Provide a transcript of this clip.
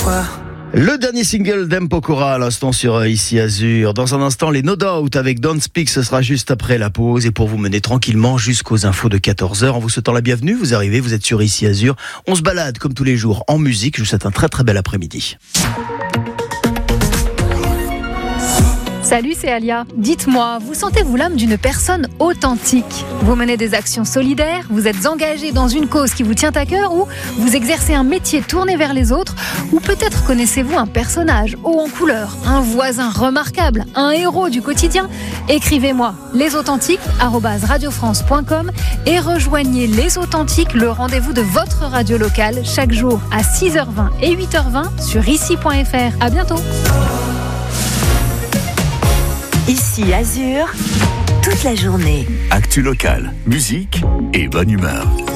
pourquoi. Le dernier single d'M. Pokora à l'instant sur Ici Azur. Dans un instant, les No Doubt avec Don't Speak, ce sera juste après la pause et pour vous mener tranquillement jusqu'aux infos de 14h. En vous souhaitant la bienvenue, vous arrivez, vous êtes sur Ici Azur. On se balade comme tous les jours en musique. Je vous souhaite un très très bel après-midi. Salut, c'est Alia. Dites-moi, vous sentez-vous l'âme d'une personne authentique ? Vous menez des actions solidaires, vous êtes engagé dans une cause qui vous tient à cœur ou vous exercez un métier tourné vers les autres ou peut-être connaissez-vous un personnage haut en couleur, un voisin remarquable, un héros du quotidien ? Écrivez-moi lesauthentiques@radiofrance.com et rejoignez Les Authentiques, le rendez-vous de votre radio locale chaque jour à 6h20 et 8h20 sur ici.fr. À bientôt. Ici Azur, toute la journée. Actu locale, musique et bonne humeur.